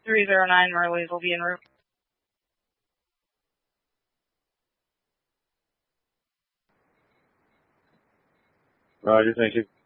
309 Merleys will be en route. Roger, thank you.